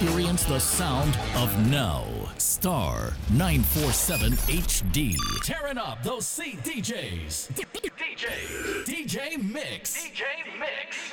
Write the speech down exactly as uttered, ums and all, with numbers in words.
experience the sound of now. Star nine forty-seven H D. Tearing up those seat D Js. D J. D J Mix. D J Mix.